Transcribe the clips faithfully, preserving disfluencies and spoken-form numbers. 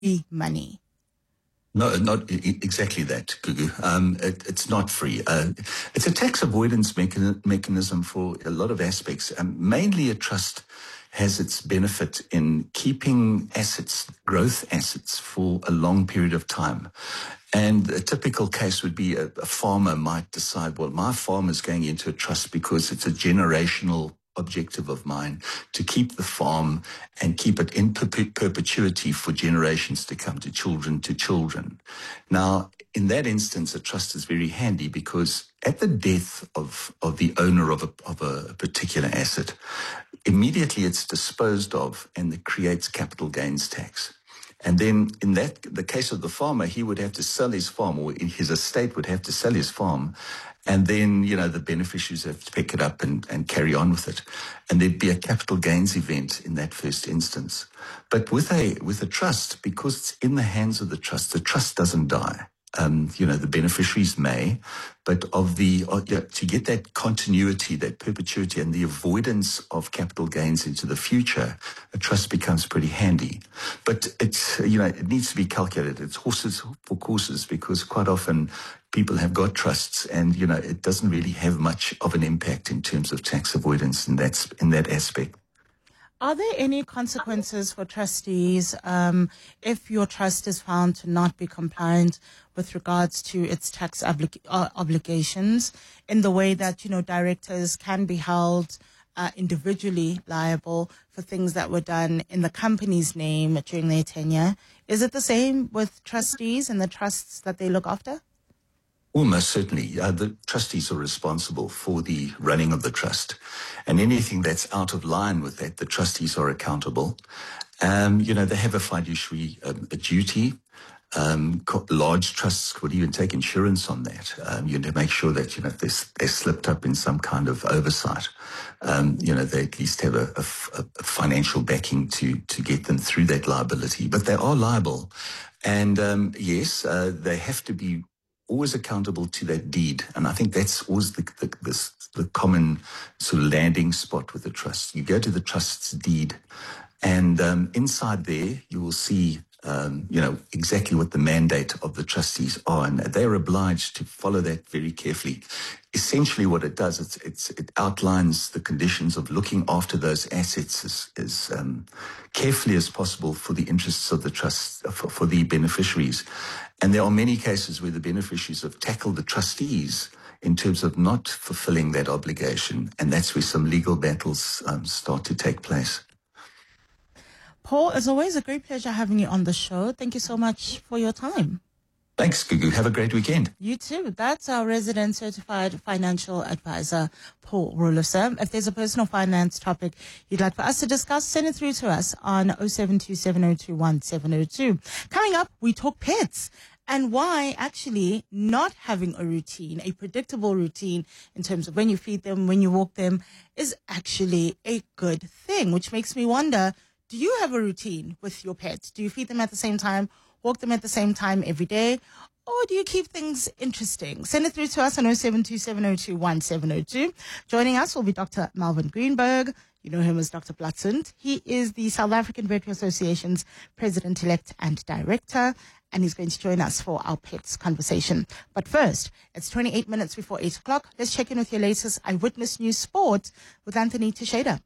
free money. No, not e- exactly that, Gugu. Um, it, it's not free. Uh, it's a tax avoidance mechan- mechanism for a lot of aspects. Um, mainly a trust has its benefit in keeping assets, growth assets, for a long period of time. And a typical case would be a, a farmer might decide, well, my farm is going into a trust because it's a generational objective of mine to keep the farm and keep it in perpe- perpetuity for generations to come, to children to children. Now, in that instance, a trust is very handy because at the death of, of the owner of a, of a particular asset, immediately it's disposed of and it creates capital gains tax. And then in that, the case of the farmer, he would have to sell his farm, or his estate would have to sell his farm. And then, you know, the beneficiaries have to pick it up and, and carry on with it. And there'd be a capital gains event in that first instance. But with a, with a trust, because it's in the hands of the trust, the trust doesn't die. Um, you know, the beneficiaries may, but of the, uh, yeah, to get that continuity, that perpetuity and the avoidance of capital gains into the future, a trust becomes pretty handy. But it's, you know, it needs to be calculated. It's horses for courses, because quite often people have got trusts and, you know, it doesn't really have much of an impact in terms of tax avoidance in that, in that aspect. Are there any consequences for trustees um, if your trust is found to not be compliant with regards to its tax oblig- uh, obligations, in the way that, you know, directors can be held uh, individually liable for things that were done in the company's name during their tenure? Is it the same with trustees and the trusts that they look after? Almost certainly. Uh, the trustees are responsible for the running of the trust. And anything that's out of line with that, the trustees are accountable. Um, you know, they have a fiduciary um, a duty. Um, co- large trusts would even take insurance on that. Um, you know, to make sure that, you know, if they're, they're slipped up in some kind of oversight, um, you know, they at least have a, a, a financial backing to, to get them through that liability. But they are liable. And, um, yes, uh, they have to be always accountable to that deed. And I think that's always the, the, this, the common sort of landing spot with the trust. You go to the trust's deed, and um, inside there you will see, um, you know, exactly what the mandate of the trustees are, and they're obliged to follow that very carefully. Essentially what it does, it's, it's, it outlines the conditions of looking after those assets as, as um, carefully as possible for the interests of the trust, for, for the beneficiaries. And there are many cases where the beneficiaries have tackled the trustees in terms of not fulfilling that obligation, and that's where some legal battles um, start to take place. Paul, it's always a great pleasure having you on the show. Thank you so much for your time. Thanks, Gugu. Have a great weekend. You too. That's our resident certified financial advisor, Paul Roelofse. If there's a personal finance topic you'd like for us to discuss, send it through to us on oh seven two seven oh two one seven oh two. Coming up, we talk pets and why actually not having a routine, a predictable routine in terms of when you feed them, when you walk them, is actually a good thing, which makes me wonder, do you have a routine with your pets? Do you feed them at the same time, walk them at the same time every day? Or do you keep things interesting? Send it through to us on oh seven two seven oh two one seven oh two. Joining us will be Doctor Melvin Greenberg. You know him as Doctor Blatzund. He is the South African Veterinary Association's President-elect and Director, and he's going to join us for our pets conversation. But first, it's twenty-eight minutes before eight o'clock. Let's check in with your latest Eyewitness News Sport with Anthony Teixeira.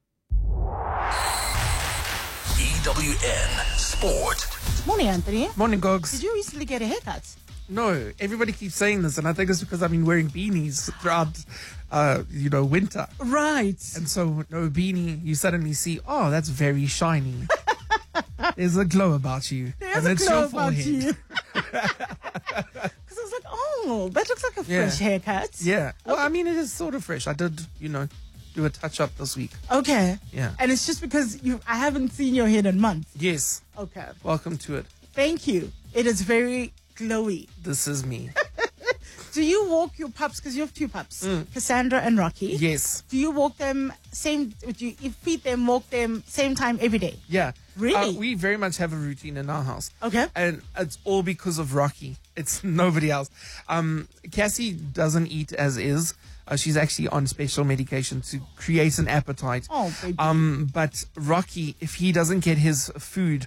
E W N Sport. Morning, Anthony. Morning, Gogs. Did you recently get a haircut? No, everybody keeps saying this, and I think it's because I've been wearing beanies throughout, uh, you know, winter. Right. And so, no beanie, you suddenly see, oh, that's very shiny. There's a glow about you. There's and a it's glow your about forehead. you. Because I was like, oh, that looks like a Yeah. fresh haircut. Yeah. Well, I mean, it is sort of fresh. I did, you know, do a touch-up this week. Okay. Yeah. And it's just because you, I haven't seen your head in months. Yes. Okay. Welcome to it. Thank you. It is very glowy. This is me. Do you walk your pups, because you have two pups, Mm. Cassandra and Rocky? Yes. Do you walk them same, would you you feed them, walk them same time every day? Yeah. Really? Uh, we very much have a routine in our house. Okay. And it's all because of Rocky. It's nobody else. Um, Cassie doesn't eat as is. Uh, she's actually on special medication to create an appetite. Oh, baby. Um, but Rocky, if he doesn't get his food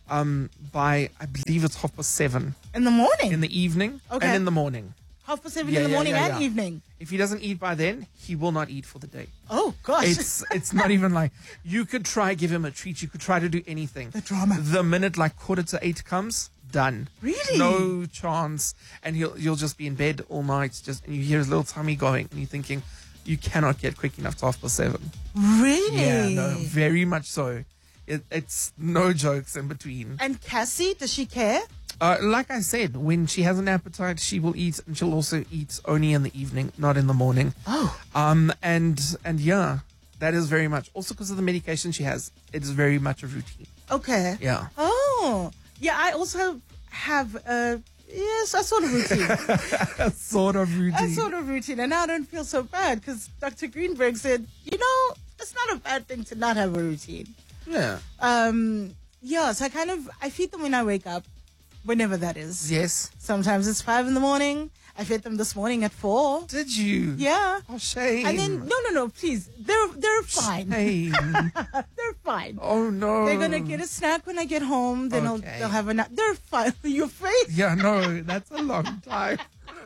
um, by, I believe it's half past seven In the morning? in the evening Okay. and in the morning. Half past seven Yeah, in the yeah, morning yeah, and yeah. evening. If he doesn't eat by then, he will not eat for the day. Oh, gosh. It's it's not even like, you could try give him a treat. You could try to do anything. The drama. The minute like quarter to eight comes, done. Really? No chance. And he'll you'll just be in bed all night. Just and you hear his little tummy going, and you're thinking, you cannot get quick enough to half past seven. Really? Yeah, no, very much so. It, it's no jokes in between. And Cassie, does she care? Uh, like I said, when she has an appetite, she will eat, and she'll also eat only in the evening, not in the morning. Oh. Um, and and yeah, that is very much also because of the medication she has. It is very much a routine. Okay. Yeah. Oh. Yeah, I also have a, yes, a sort of routine. A sort of routine. a sort of routine. And now I don't feel so bad because Doctor Greenberg said, you know, it's not a bad thing to not have a routine. Yeah. Um, yeah, so I kind of, I feed them when I wake up, whenever that is. Yes. Sometimes it's five in the morning. I fed them this morning at four. Did you? Yeah. Oh, shame. And then, no, no, no, please. They're, they're fine. Shame. They're fine. Oh, no. They're going to get a snack when I get home. Then I'll, Okay. they'll have a nap. They're fine. Your face. Yeah, no, that's a long time.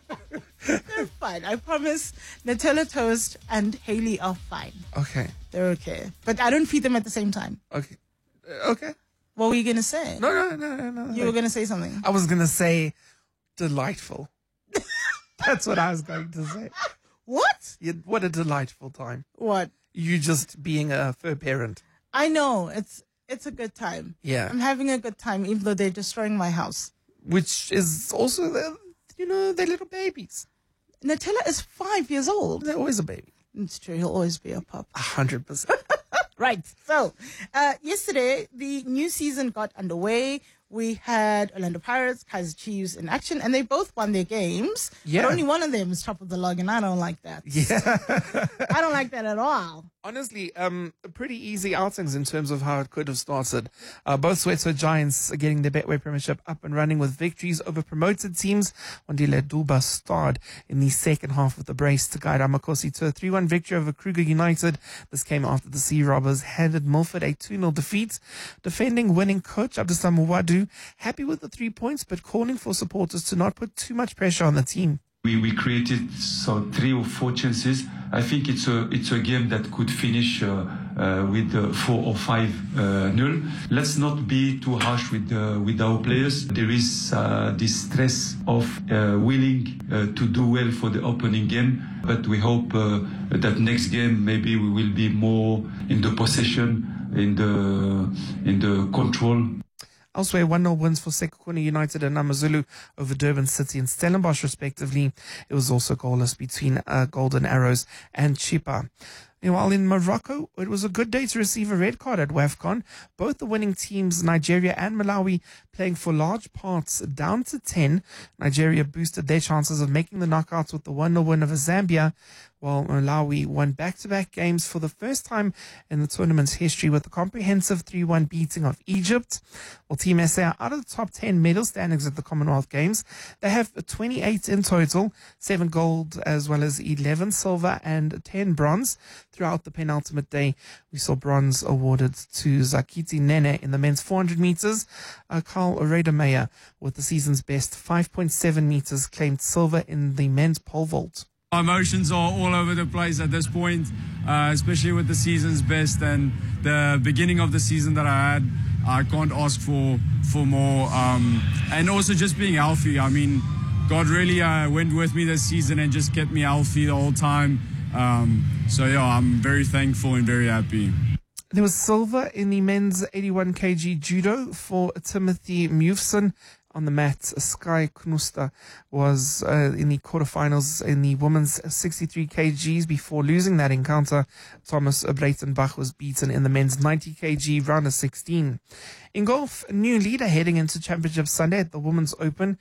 They're fine. I promise. Nutella Toast and Haley are fine. Okay. They're okay. But I don't feed them at the same time. Okay. Uh, Okay. What were you going to say? No, no, no, no, no. You were going to say something. I was going to say delightful. That's what I was going to say. What? Yeah, what a delightful time. What? You just being a fur parent. I know. It's it's a good time. Yeah. I'm having a good time, even though they're destroying my house. Which is also, the, you know, they're little babies. Nutella is five years old. They're always a baby. It's true. He'll always be a pup. A hundred percent. Right. So, uh, yesterday, the new season got underway. We had Orlando Pirates, Kaizer Chiefs in action, and they both won their games. Yeah. But only one of them is top of the log, and I don't like that. Yeah. I don't like that at all. Honestly, um, pretty easy outings in terms of how it could have started. Uh, both Soweto Giants are getting their Betway Premiership up and running with victories over promoted teams. Wandile Duba starred in the second half of the brace to guide Amakosi to a three one victory over Kruger United. This came after the Sea Robbers handed Milford a two nil defeat. Defending winning coach Abdusam Muwadu happy with the three points, but calling for supporters to not put too much pressure on the team. We, we created so three or four chances. I think it's a it's a game that could finish uh, uh, with uh, four or five uh, nil. Let's not be too harsh with uh, with our players. There is uh, this stress of uh, willing uh, to do well for the opening game, but we hope uh, that next game maybe we will be more in the possession, in the in the control. Elsewhere, one nil wins for Sekhukhune United and Amazulu over Durban City and Stellenbosch, respectively. It was also goalless between uh, Golden Arrows and Chippa. While in Morocco, it was a good day to receive a red card at WAFCON. Both the winning teams, Nigeria and Malawi, playing for large parts down to ten. Nigeria boosted their chances of making the knockouts with the one nil win over Zambia, while Malawi won back-to-back games for the first time in the tournament's history with a comprehensive three one beating of Egypt. While Team S A are out of the top ten medal standings at the Commonwealth Games, they have twenty-eight in total, seven gold as well as eleven silver and ten bronze. Throughout the penultimate day, we saw bronze awarded to Zakiti Nene in the men's four hundred meters. Uh, Carl Redemeyer, with the season's best five point seven meters, claimed silver in the men's pole vault. Our emotions are all over the place at this point, uh, especially with the season's best and the beginning of the season that I had. I can't ask for for more, um, and also just being healthy. I mean, God really uh, went with me this season and just kept me healthy the whole time. Um, so yeah, I'm very thankful and very happy. There was silver in the men's eighty-one kilogram judo for Timothy Mufson. On the mat, Sky Knusta was uh, in the quarterfinals in the women's sixty-three kilograms before losing that encounter. Thomas Breitenbach was beaten in the men's ninety kilogram round of sixteen. In golf, a new leader heading into Championship Sunday at the Women's Open.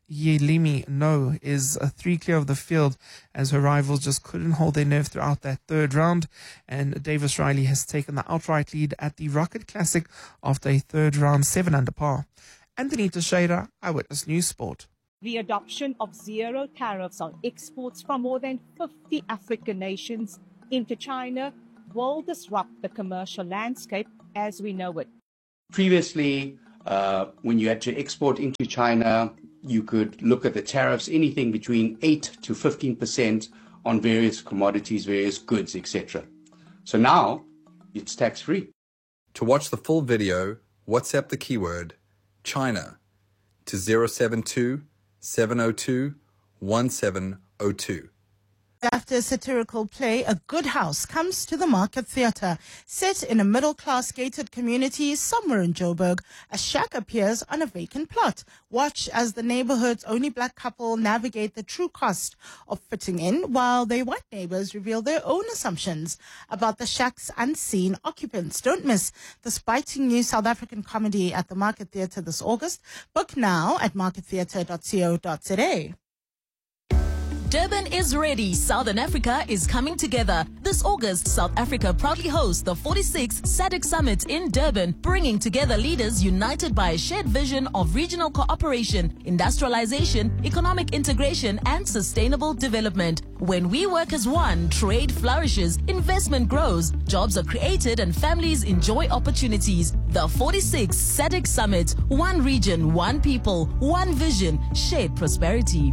Yelimi No is a three clear of the field as her rivals just couldn't hold their nerve throughout that third round, and Davis Riley has taken the outright lead at the Rocket Classic after a third round seven under par. Anthony Teixeira, Eyewitness News Sport. The adoption of zero tariffs on exports from more than fifty African nations into China will disrupt the commercial landscape as we know it. Previously, Uh, when you had to export into China, you could look at the tariffs, anything between eight to fifteen percent on various commodities, various goods, et cetera. So now it's tax-free. To watch the full video, WhatsApp the keyword China to zero seven two, seven zero two, one seven zero two. After a satirical play, A Good House comes to the Market Theatre. Set in a middle-class gated community somewhere in Joburg, a shack appears on a vacant plot. Watch as the neighborhood's only black couple navigate the true cost of fitting in, while their white neighbors reveal their own assumptions about the shack's unseen occupants. Don't miss this biting new South African comedy at the Market Theatre this August. Book now at market theatre dot co dot za. Durban is ready. Southern Africa is coming together. This August, South Africa proudly hosts the forty-sixth SADC Summit in Durban, bringing together leaders united by a shared vision of regional cooperation, industrialization, economic integration, and sustainable development. When we work as one, trade flourishes, investment grows, jobs are created, and families enjoy opportunities. The forty-sixth SADC Summit. One region, one people, one vision, shared prosperity.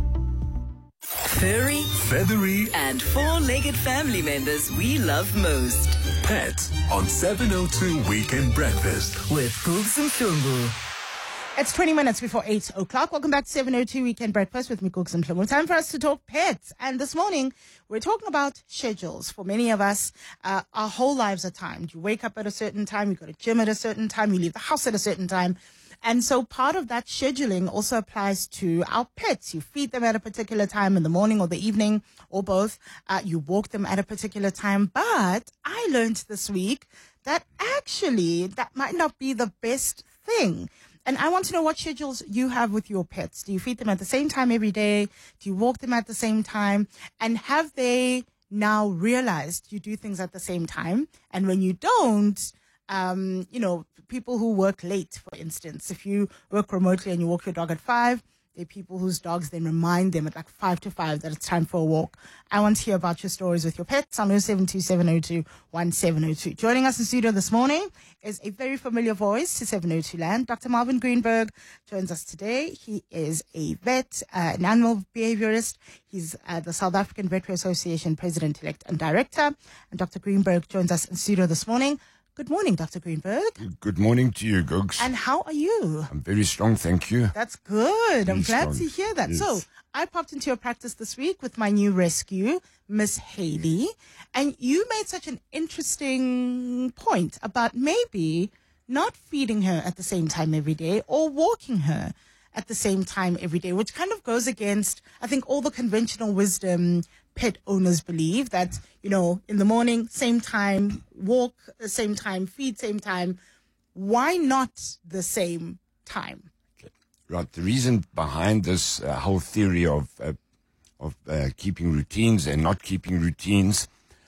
Furry, feathery, and four-legged family members we love most. Pets on seven oh two Weekend Breakfast with Googs and Mhlungu. It's twenty minutes before eight o'clock. Welcome back to seven oh two Weekend Breakfast with me, Googs and Mhlungu. Time for us to talk pets. And this morning, we're talking about schedules. For many of us, uh, our whole lives are timed. You wake up at a certain time, you go to gym at a certain time, you leave the house at a certain time. And so part of that scheduling also applies to our pets. You feed them at a particular time in the morning or the evening or both. Uh, you walk them at a particular time. But I learned this week that actually that might not be the best thing. And I want to know what schedules you have with your pets. Do you feed them at the same time every day? Do you walk them at the same time? And have they now realized you do things at the same time? And when you don't, Um, you know, people who work late, for instance, if you work remotely and you walk your dog at five, there are people whose dogs then remind them at like five to five that it's time for a walk. I want to hear about your stories with your pets on oh seven two, seven oh two, one seven oh two. Joining us in studio this morning is a very familiar voice to seven oh two Land. Doctor Marvin Greenberg joins us today. He is a vet, uh, an animal behaviorist. He's uh, the South African Veterinary Association President-elect and Director. And Doctor Greenberg joins us in studio this morning. Good morning, Doctor Greenberg. Good morning to you, Googs. And how are you? I'm very strong, thank you. That's good. Very I'm glad strong. to hear that. Yes. So I popped into your practice this week with my new rescue, Miss Haley. And you made such an interesting point about maybe not feeding her at the same time every day or walking her at the same time every day, which kind of goes against, I think, all the conventional wisdom pet owners believe that, you know, in the morning, same time, walk, same time, feed, same time. Why not the same time? Okay. Right. The reason behind this uh, whole theory of uh, of uh, keeping routines and not keeping routines,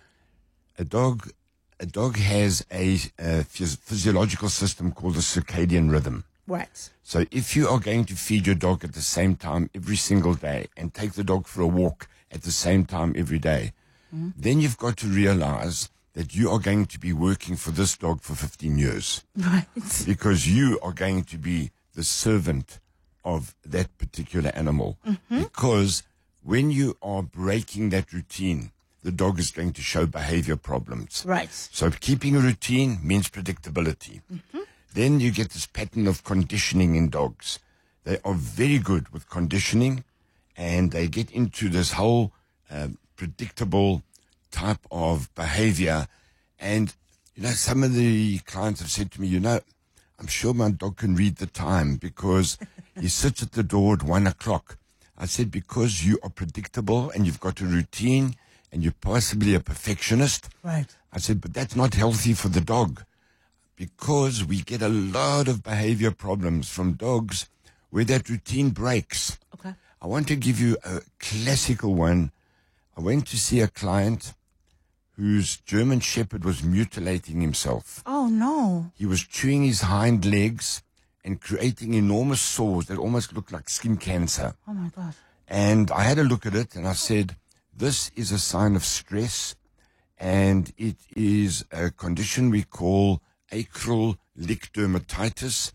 a dog, a dog has a, a phys- physiological system called a circadian rhythm. Right. So if you are going to feed your dog at the same time every single day and take the dog for a walk at the same time every day, mm. then you've got to realize that you are going to be working for this dog for fifteen years. Right. Because you are going to be the servant of that particular animal. Mm-hmm. Because when you are breaking that routine, the dog is going to show behavior problems. Right. So keeping a routine means predictability. Mm-hmm. Then you get this pattern of conditioning in dogs. They are very good with conditioning, and they get into this whole uh, predictable type of behavior. And, you know, some of the clients have said to me, you know, I'm sure my dog can read the time because he sits at the door at one o'clock. I said, because you are predictable and you've got a routine and you're possibly a perfectionist. Right. I said, but that's not healthy for the dog, because we get a lot of behavior problems from dogs where that routine breaks. Okay. I want to give you a classical one. I went to see a client whose German Shepherd was mutilating himself. Oh, no. He was chewing his hind legs and creating enormous sores that almost looked like skin cancer. Oh, my God. And I had a look at it and I said, this is a sign of stress, and it is a condition we call acral lick dermatitis.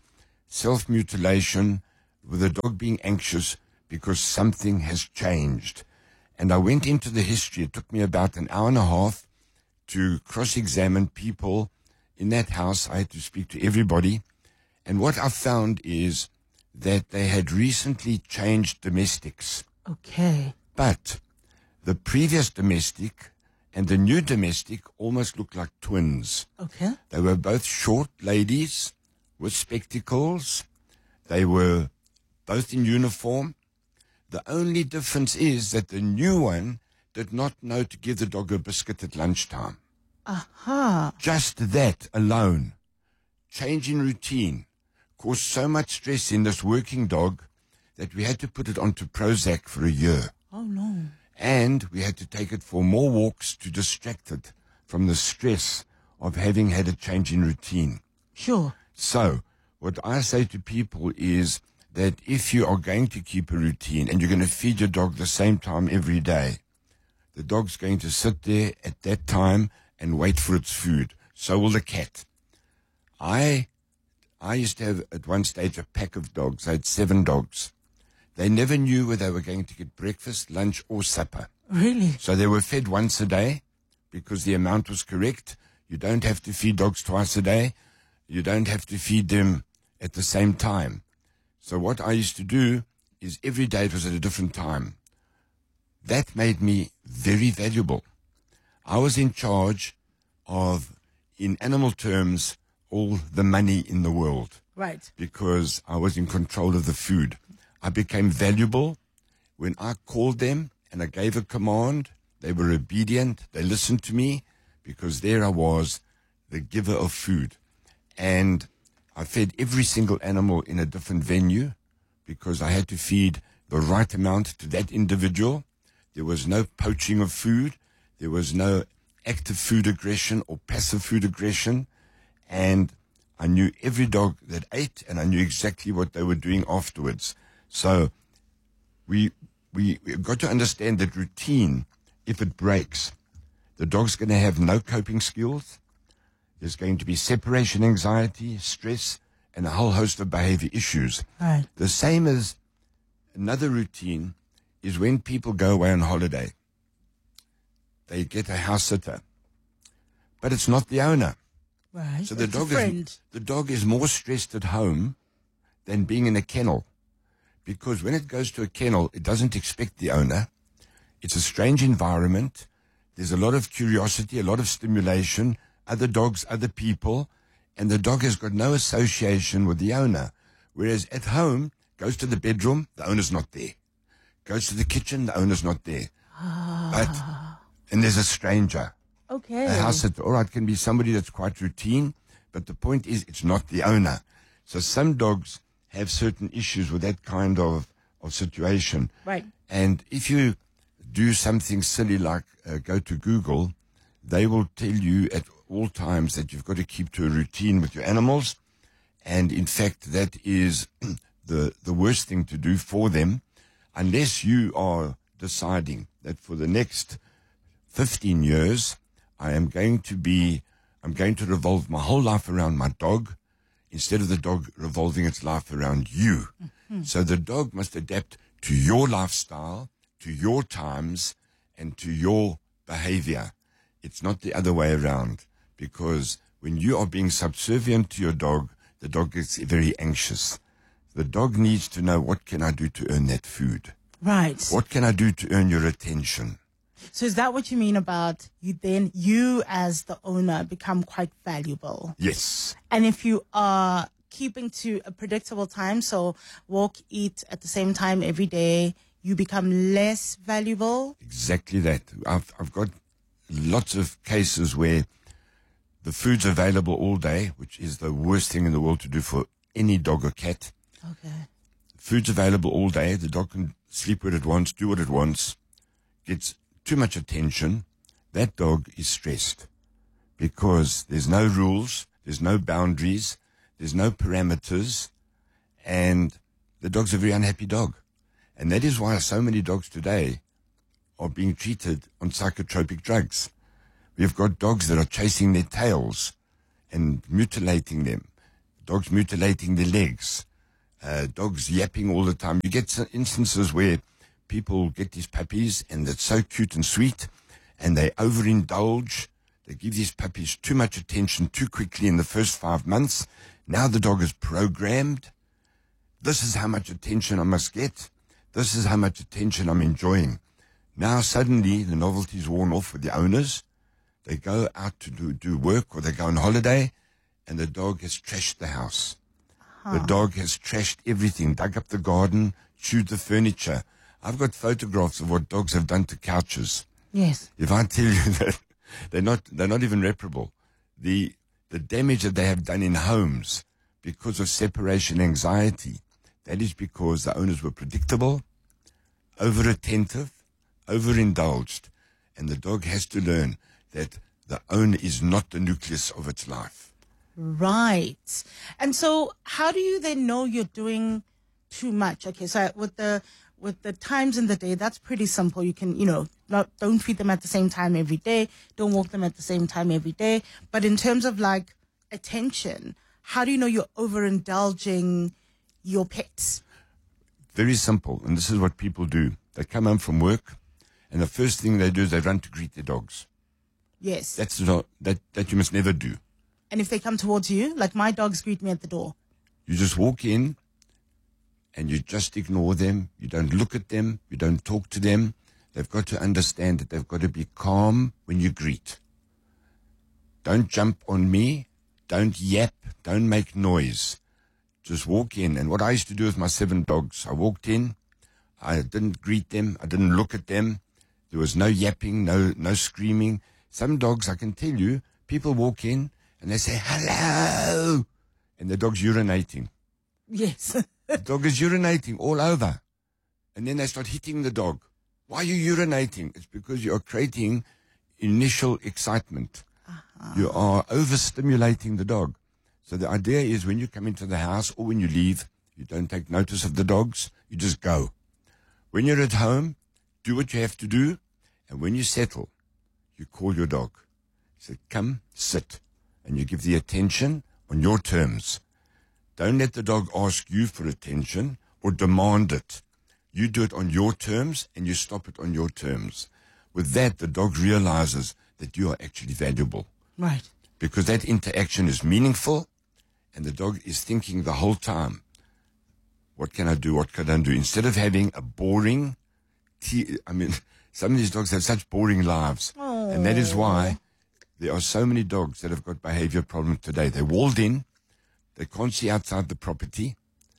self-mutilation, with the dog being anxious because something has changed. And I went into the history. It took me about an hour and a half to cross-examine people in that house. I had to speak to everybody. And what I found is that they had recently changed domestics. Okay. But the previous domestic and the new domestic almost looked like twins. Okay. They were both short ladies with spectacles. They were both in uniform. The only difference is that the new one did not know to give the dog a biscuit at lunchtime. Aha. Just that alone, change in routine, caused so much stress in this working dog that we had to put it onto Prozac for a year. Oh, no. And we had to take it for more walks to distract it from the stress of having had a change in routine. Sure. So, what I say to people is that if you are going to keep a routine and you're going to feed your dog the same time every day, the dog's going to sit there at that time and wait for its food. So will the cat. I I used to have at one stage a pack of dogs. I had seven dogs. They never knew whether they were going to get breakfast, lunch, or supper. Really? So they were fed once a day because the amount was correct. You don't have to feed dogs twice a day. You don't have to feed them at the same time. So what I used to do is every day it was at a different time. That made me very valuable. I was in charge of, in animal terms, all the money in the world. Right. Because I was in control of the food. I became valuable when I called them and I gave a command. They were obedient. They listened to me because there I was, the giver of food. And I fed every single animal in a different venue because I had to feed the right amount to that individual. There was no poaching of food. There was no active food aggression or passive food aggression. And I knew every dog that ate, and I knew exactly what they were doing afterwards. So we, we, we've got to understand that routine, if it breaks, the dog's going to have no coping skills. There's going to be separation anxiety, stress, and a whole host of behavior issues. Right. The same as another routine is when people go away on holiday. They get a house sitter, but it's not the owner. Right. So the It's a dog friend. is the dog is more stressed at home than being in a kennel, because when it goes to a kennel, it doesn't expect the owner. It's a strange environment. There's a lot of curiosity, a lot of stimulation, other dogs, other people, and the dog has got no association with the owner. Whereas at home, goes to the bedroom, the owner's not there. Goes to the kitchen, the owner's not there. But, and there's a stranger. Okay. A house sitter, all right, can be somebody that's quite routine, but the point is it's not the owner. So some dogs have certain issues with that kind of, of situation. Right. And if you do something silly like uh, go to Google, they will tell you at all times that you've got to keep to a routine with your animals. And in fact, that is the, the worst thing to do for them, unless you are deciding that for the next fifteen years, I am going to be, I'm going to revolve my whole life around my dog instead of the dog revolving its life around you. Mm-hmm. So the dog must adapt to your lifestyle, to your times, and to your behavior. It's not the other way around, because when you are being subservient to your dog, the dog gets very anxious. The dog needs to know, what can I do to earn that food? Right. What can I do to earn your attention? So is that what you mean about you then, you as the owner become quite valuable? Yes. And if you are keeping to a predictable time, so walk, eat at the same time every day, you become less valuable? Exactly that. I've, I've got lots of cases where the food's available all day, which is the worst thing in the world to do for any dog or cat. Okay. Food's available all day. The dog can sleep where it wants, do what it wants, gets too much attention. That dog is stressed because there's no rules, there's no boundaries, there's no parameters, and the dog's a very unhappy dog. And that is why so many dogs today are being treated on psychotropic drugs. We've got dogs that are chasing their tails and mutilating them. dogs mutilating their legs, uh, dogs yapping all the time. You get some instances where people get these puppies and it's so cute and sweet and they overindulge. They give these puppies too much attention too quickly in the first five months. Now the dog is programmed. This is how much attention I must get. This is how much attention I'm enjoying. Now suddenly the novelty's worn off with the owners. They go out to do, do work or they go on holiday and the dog has trashed the house. Huh. The dog has trashed everything, dug up the garden, chewed the furniture. I've got photographs of what dogs have done to couches. Yes. If I tell you that they're not, they're not even reparable. The, the damage that they have done in homes because of separation anxiety, that is because the owners were predictable, over-attentive, overindulged, and the dog has to learn that the owner is not the nucleus of its life. Right. And so how do you then know you're doing too much? Okay, so with the with the times in the day, that's pretty simple. You can, you know, not, don't feed them at the same time every day. Don't walk them at the same time every day. But in terms of like attention, how do you know you're overindulging your pets? Very simple. And this is what people do. They come home from work and the first thing they do is they run to greet their dogs. Yes. That's not, that, that you must never do. And if they come towards you, like my dogs greet me at the door. You just walk in and you just ignore them. You don't look at them. You don't talk to them. They've got to understand that they've got to be calm when you greet. Don't jump on me. Don't yap. Don't make noise. Just walk in. And what I used to do with my seven dogs, I walked in. I didn't greet them. I didn't look at them. There was no yapping, no, no screaming. Some dogs, I can tell you, people walk in and they say, hello. And the dog's urinating. Yes. The dog is urinating all over. And then they start hitting the dog. Why are you urinating? It's because you are creating initial excitement. Uh-huh. You are overstimulating the dog. So the idea is when you come into the house or when you leave, you don't take notice of the dogs. You just go. When you're at home, do what you have to do. And when you settle, you call your dog. You say, come, sit. And you give the attention on your terms. Don't let the dog ask you for attention or demand it. You do it on your terms and you stop it on your terms. With that, the dog realizes that you are actually valuable. Right. Because that interaction is meaningful and the dog is thinking the whole time, what can I do? What can I do? Instead of having a boring, te- I mean, some of these dogs have such boring lives. Oh. And that is why there are so many dogs that have got behavior problems today. They're walled in. They can't see outside the property.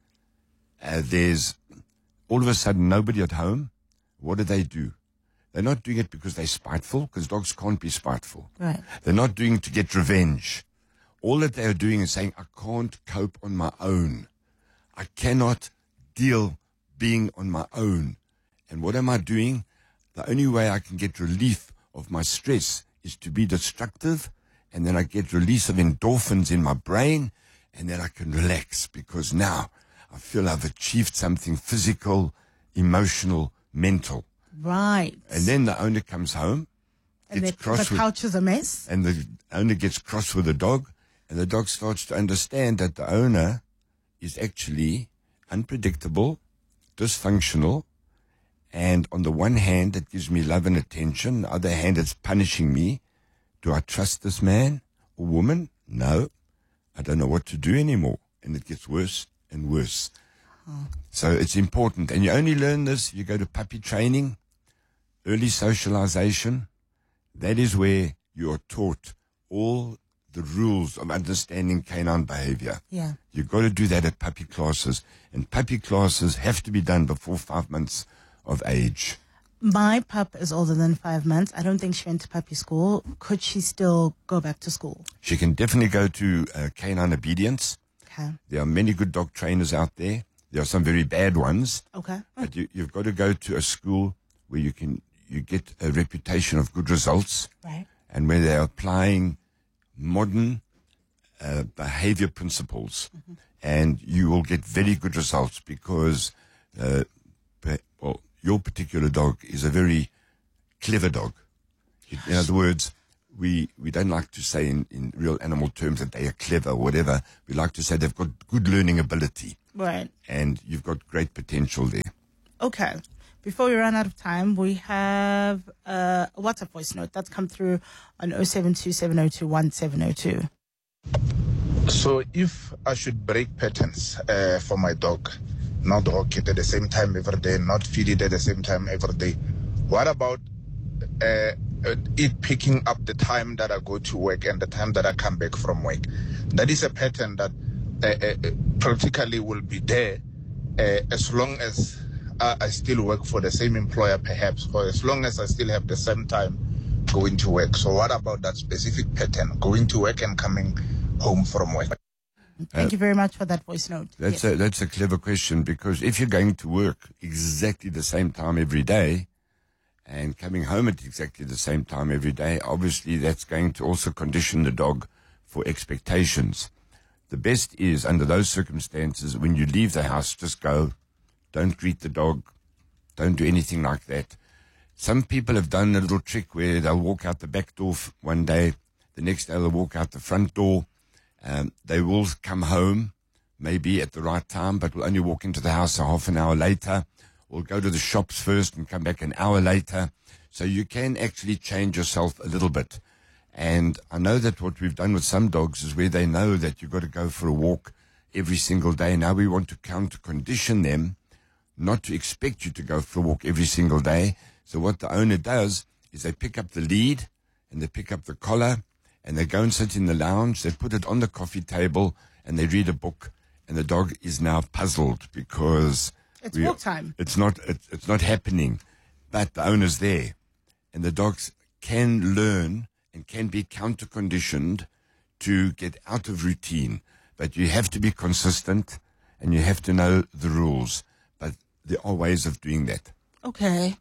Uh, there's all of a sudden nobody at home. What do they do? They're not doing it because they're spiteful, because dogs can't be spiteful. Right. They're not doing it to get revenge. All that they are doing is saying, I can't cope on my own. I cannot deal being on my own. And what am I doing? The only way I can get relief of my stress is to be destructive, and then I get release of endorphins in my brain, and then I can relax because now I feel I've achieved something physical, emotional, mental. Right. And then the owner comes home, And gets the, cross the with, couch is a mess. and the owner gets cross with the dog, and the dog starts to understand that the owner is actually unpredictable, dysfunctional, and on the one hand, it gives me love and attention. On the other hand, it's punishing me. Do I trust this man or woman? No. I don't know what to do anymore. And it gets worse and worse. Oh. So it's important. And you only learn this, you go to puppy training, early socialization. That is where you are taught all the rules of understanding canine behavior. Yeah. You've got to do that at puppy classes. And puppy classes have to be done before five months of age. My pup is older than five months. I don't think she went to puppy school. Could she still go back to school? She can definitely go to uh, canine obedience. Okay. There are many good dog trainers out there. There are some very bad ones. Okay. But you, you've got to go to a school where you can you get a reputation of good results. Right. And where they're applying modern uh, behavior principles. Mm-hmm. And you will get very good results because, uh, well, your particular dog is a very clever dog. In other words, we we don't like to say in, in real animal terms that they are clever or whatever. We like to say they've got good learning ability. Right. And you've got great potential there. Okay. Before we run out of time, we have uh, a WhatsApp voice note that's come through on oh seven two, seven oh two, one seven oh two. So if I should break patterns uh, for my dog, not walk it at the same time every day, not feed it at the same time every day, what about uh, uh, it picking up the time that I go to work and the time that I come back from work? That is a pattern that uh, uh, practically will be there uh, as long as I, I still work for the same employer, perhaps, or as long as I still have the same time going to work. So what about that specific pattern, going to work and coming home from work? Thank Uh, you very much for that voice note. That's Yes. a that's a clever question, because if you're going to work exactly the same time every day and coming home at exactly the same time every day, obviously that's going to also condition the dog for expectations. The best is, under those circumstances, when you leave the house, just go. Don't greet the dog. Don't do anything like that. Some people have done a little trick where they'll walk out the back door f- one day, the next day they'll walk out the front door. Um, they will come home, maybe at the right time, but will only walk into the house a half an hour later, or go to the shops first and come back an hour later. So you can actually change yourself a little bit. And I know that what we've done with some dogs is where they know that you've got to go for a walk every single day. Now we want to counter condition them not to expect you to go for a walk every single day. So what the owner does is they pick up the lead and they pick up the collar and they go and sit in the lounge. They put it on the coffee table and they read a book, and the dog is now puzzled because It's we- walk time. It's not, it's, it's not happening, but the owner's there, and the dogs can learn and can be counter conditioned to get out of routine. But you have to be consistent and you have to know the rules. But there are ways of doing that. Okay.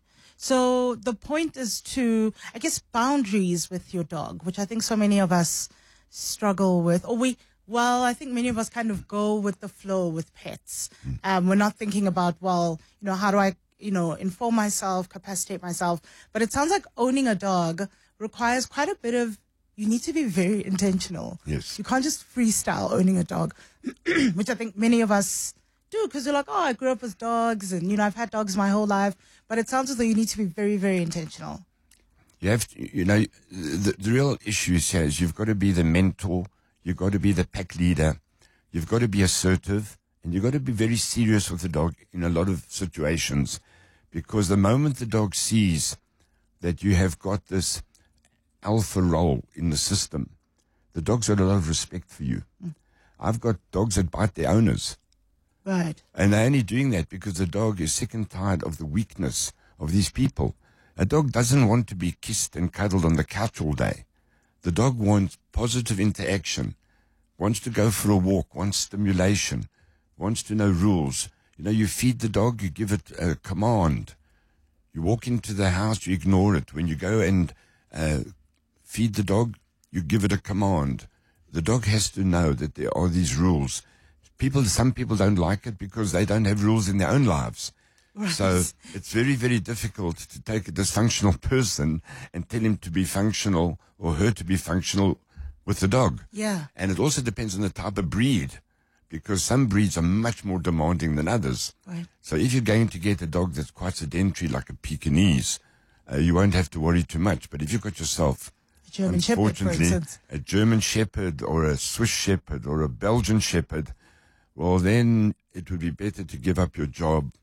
So the point is to, I guess, boundaries with your dog, which I think so many of us struggle with. Or we, well, I think many of us kind of go with the flow with pets. Um, we're not thinking about, well, you know, how do I, you know, inform myself, capacitate myself. But it sounds like owning a dog requires quite a bit of, you need to be very intentional. Yes. You can't just freestyle owning a dog, which I think many of us do, because you're like, oh, I grew up with dogs and, you know, I've had dogs my whole life. But it sounds as though you need to be very, very intentional. You have to, you know, the, the real issue here is you've got to be the mentor, you've got to be the pack leader, you've got to be assertive, and you've got to be very serious with the dog in a lot of situations. Because the moment the dog sees that you have got this alpha role in the system, the dog's got a lot of respect for you. Mm. I've got dogs that bite their owners. Right. And they're only doing that because the dog is sick and tired of the weakness of these people. A dog doesn't want to be kissed and cuddled on the couch all day. The dog wants positive interaction, wants to go for a walk, wants stimulation, wants to know rules. You know, you feed the dog, you give it a command. You walk into the house, you ignore it. When you go and uh, feed the dog, you give it a command. The dog has to know that there are these rules. People, some people don't like it because they don't have rules in their own lives. Right. So it's very, very difficult to take a dysfunctional person and tell him to be functional or her to be functional with the dog. Yeah. And it also depends on the type of breed, because some breeds are much more demanding than others. Right. So if you're going to get a dog that's quite sedentary, like a Pekingese, uh, you won't have to worry too much. But if you've got yourself, A German Shepherd, for unfortunately, instance. a German Shepherd or a Swiss Shepherd or a Belgian Shepherd, well, then it would be better to give up your job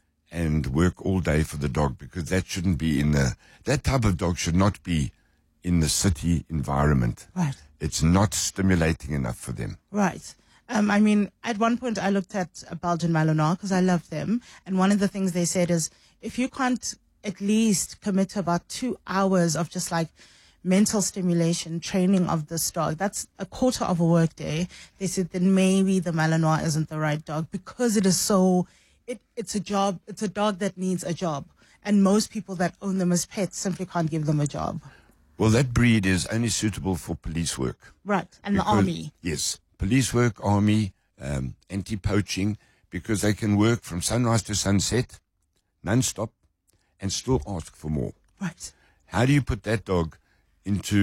and work all day for the dog, because that shouldn't be in the, that type of dog should not be in the city environment. Right. It's not stimulating enough for them. Right. Um, I mean, at one point I looked at a Belgian Malinois because I love them. And one of the things they said is, if you can't at least commit to about two hours of just like mental stimulation, training of this dog, that's a quarter of a work day. They said then maybe the Malinois isn't the right dog, because it is so, it, it's a job, it's a dog that needs a job. And most people that own them as pets simply can't give them a job. Well, that breed is only suitable for police work. Right. And Because- the army. Yes. Police work, army, um, anti-poaching, because they can work from sunrise to sunset, non-stop, and still ask for more. Right. How do you put that dog into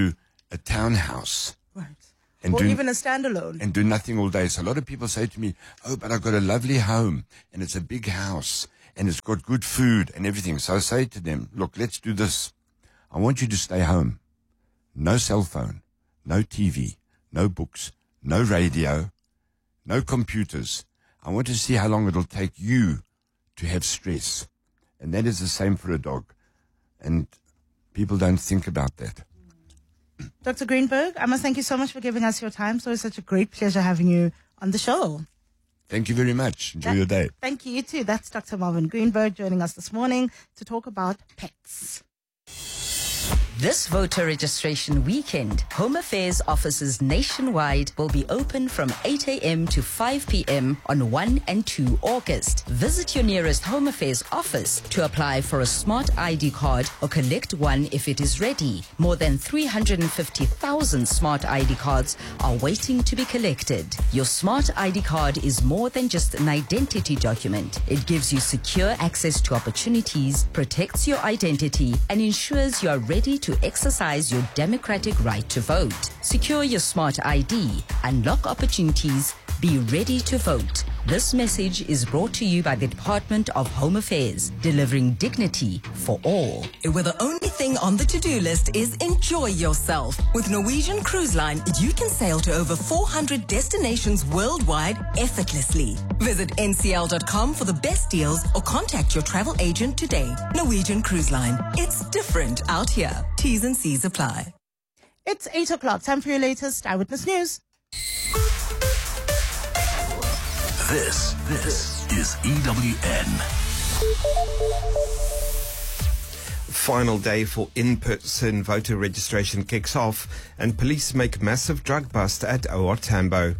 a townhouse. Right. And or do, even a standalone. And do nothing all day. So a lot of people say to me, oh, but I've got a lovely home and it's a big house and it's got good food and everything. So I say to them, look, let's do this. I want you to stay home. No cell phone, no T V, no books, no radio, no computers. I want to see how long it'll take you to have stress. And that is the same for a dog. And people don't think about that. Doctor Greenberg, I must thank you so much for giving us your time. So it's such a great pleasure having you on the show. Thank you very much. Enjoy that, your day. Thank you, you too. That's Doctor Marvin Greenberg joining us this morning to talk about pets. This voter registration weekend, Home Affairs offices nationwide will be open from eight a.m. to five p.m. on first and second August. Visit your nearest Home Affairs office to apply for a smart I D card or collect one if it is ready. More than three hundred fifty thousand smart I D cards are waiting to be collected. Your smart I D card is more than just an identity document. It gives you secure access to opportunities, protects your identity, and ensures you are ready to exercise your democratic right to vote. Secure your smart I D, unlock opportunities, be ready to vote. This message is brought to you by the Department of Home Affairs, delivering dignity for all. Where the only thing on the to-do list is enjoy yourself. With Norwegian Cruise Line, you can sail to over four hundred destinations worldwide effortlessly. Visit N C L dot com for the best deals or contact your travel agent today. Norwegian Cruise Line. It's different out here. T's and C's apply. It's eight o'clock. Time for your latest Eyewitness News. This, this is E W N. Final day for in-person voter registration kicks off and police make massive drug bust at O R Tambo.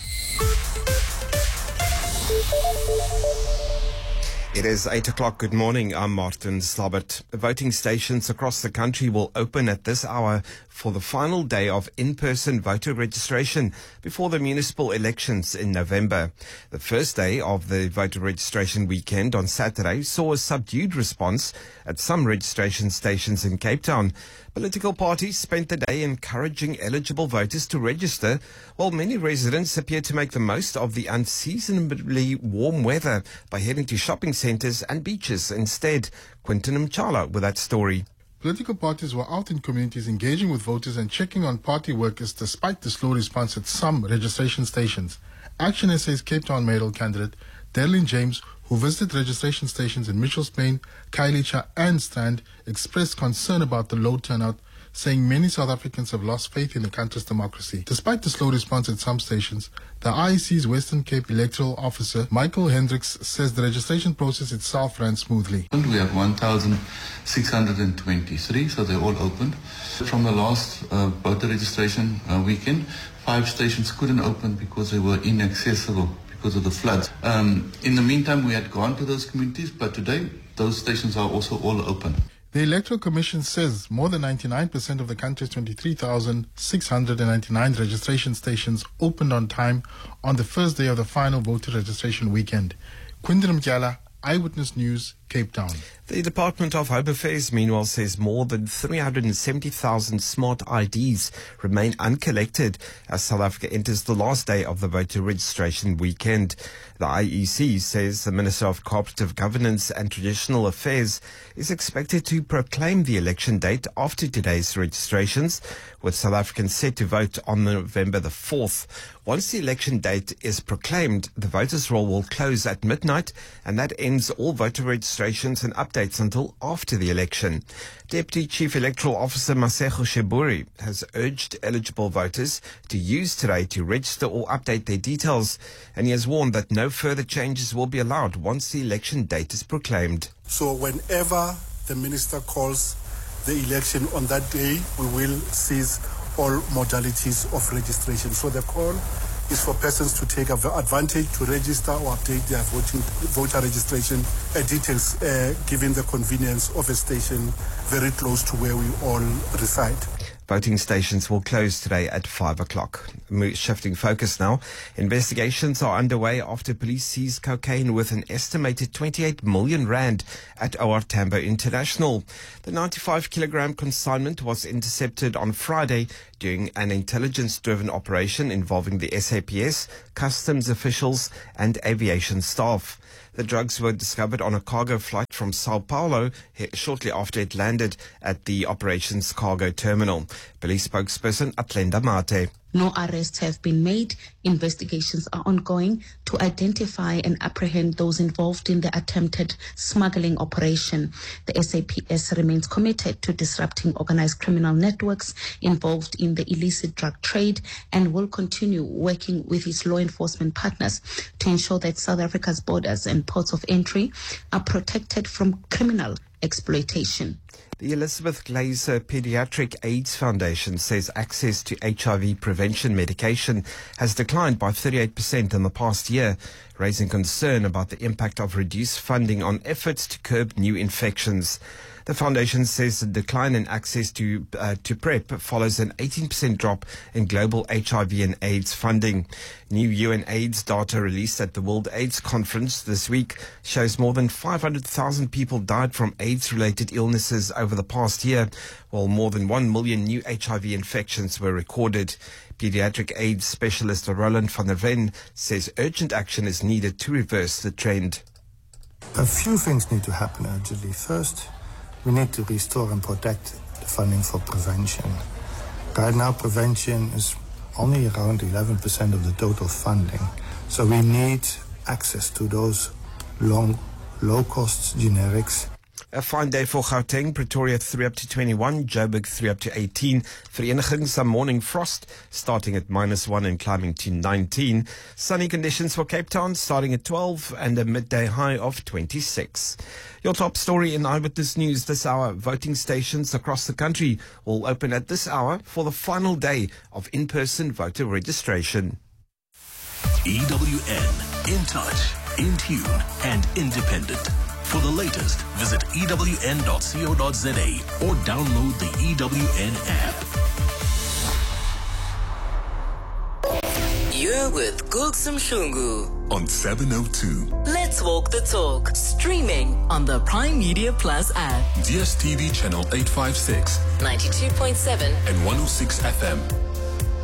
It is eight o'clock. Good morning. I'm Martin Slabbert. Voting stations across the country will open at this hour for the final day of in-person voter registration before the municipal elections in November. The first day of the voter registration weekend on Saturday saw a subdued response at some registration stations in Cape Town. Political parties spent the day encouraging eligible voters to register, while many residents appeared to make the most of the unseasonably warm weather by heading to shopping centres and beaches instead. Quinton Mchala with that story. Political parties were out in communities engaging with voters and checking on party workers despite the slow response at some registration stations. Action S A's Cape Town mayoral candidate, Darlene James, who visited registration stations in Mitchells Plain, Khayelitsha and Strand, expressed concern about the low turnout, saying many South Africans have lost faith in the country's democracy. Despite the slow response at some stations, the I E C's Western Cape electoral officer, Michael Hendricks, says the registration process itself ran smoothly. We have one thousand six hundred twenty-three, so they're all opened. From the last uh, voter registration uh, weekend, five stations couldn't open because they were inaccessible because of the floods. Um, in the meantime, we had gone to those communities, but today those stations are also all open. The Electoral Commission says more than ninety-nine percent of the country's twenty-three thousand six hundred ninety-nine registration stations opened on time on the first day of the final voter registration weekend. Quinton Mtyala, Eyewitness News, Cape Town. The Department of Home Affairs, meanwhile, says more than three hundred seventy thousand smart I Ds remain uncollected as South Africa enters the last day of the voter registration weekend. The I E C says the Minister of Cooperative Governance and Traditional Affairs is expected to proclaim the election date after today's registrations, with South Africans set to vote on November the fourth. Once the election date is proclaimed, the voters' roll will close at midnight, and that ends all voter registrations and updates until after the election. Deputy Chief Electoral Officer Masego Sheburi has urged eligible voters to use today to register or update their details, and he has warned that no further changes will be allowed once the election date is proclaimed. So whenever the minister calls the election on that day, we will cease all modalities of registration. So the call is for persons to take advantage to register or update their voting, voter registration uh, details, uh, given the convenience of a station very close to where we all reside. Voting stations will close today at five o'clock. Shifting focus now. Investigations are underway after police seized cocaine with an estimated twenty-eight million rand at O R Tambo International. The ninety-five kilogram consignment was intercepted on Friday during an intelligence-driven operation involving the S A P S, customs officials and aviation staff. The drugs were discovered on a cargo flight from Sao Paulo shortly after it landed at the operations cargo terminal. Police spokesperson Atlenda Mate. No arrests have been made. Investigations are ongoing to identify and apprehend those involved in the attempted smuggling operation. The S A P S remains committed to disrupting organized criminal networks involved in the illicit drug trade and will continue working with its law enforcement partners to ensure that South Africa's borders and ports of entry are protected from criminal exploitation. The Elizabeth Glaser Pediatric AIDS Foundation says access to H I V prevention medication has declined by thirty-eight percent in the past year, raising concern about the impact of reduced funding on efforts to curb new infections. The foundation says the decline in access to uh, to PrEP follows an eighteen percent drop in global H I V and AIDS funding. New U N AIDS data released at the World AIDS Conference this week shows more than five hundred thousand people died from AIDS-related illnesses over the past year, while more than one million new H I V infections were recorded. Pediatric AIDS specialist Roland van der Ven says urgent action is needed to reverse the trend. A few things need to happen urgently. First, we need to restore and protect the funding for prevention. Right now, prevention is only around eleven percent of the total funding. So we need access to those long, low-cost generics. A fine day for Gauteng, Pretoria three up to twenty-one, Joburg three up to eighteen. Vereniging, some morning frost starting at minus one and climbing to nineteen. Sunny conditions for Cape Town starting at twelve and a midday high of twenty-six. Your top story in Eyewitness News this hour. Voting stations across the country will open at this hour for the final day of in-person voter registration. E W N, in touch, in tune and independent. For the latest, visit E W N dot co dot za or download the E W N app. You're with Gulsum Shungu on seven oh two. Let's walk the talk. Streaming on the Prime Media Plus app. D S T V channel eight fifty-six, ninety-two point seven and one oh six F M.